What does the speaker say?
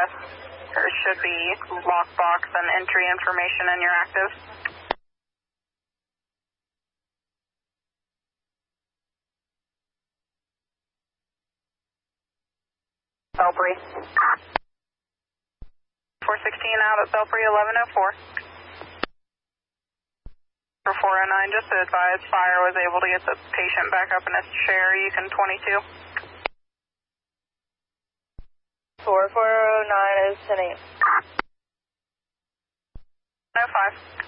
Yes. There should be lockbox and entry information in your active. Belpre. 416 out at Belpre 1104. For 409, just to advise, fire was able to get the patient back up in his chair. You can 22. 4409 is 10 8. No 5.